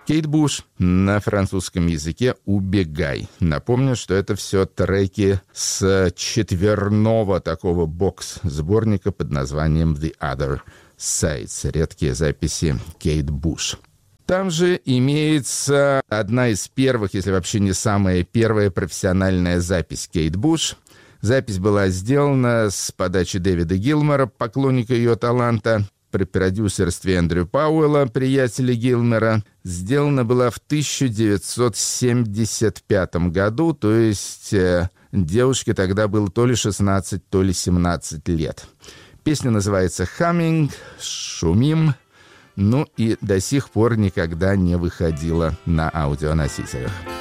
Кейт Буш на французском языке «Убегай». Напомню, что это все треки с четверного такого бокс-сборника под названием «The Other Sides». Редкие записи Кейт Буш. Там же имеется одна из первых, если вообще не самая первая профессиональная запись Кейт Буш. Запись была сделана с подачи Дэвида Гилмора, поклонника ее таланта, при продюсерстве Эндрю Пауэлла, приятеля Гилмора. Сделана была в 1975 году, то есть девушке тогда было то ли 16, то ли 17 лет. Песня называется «Humming», «Шумим», ну и до сих пор никогда не выходила на аудионосителях.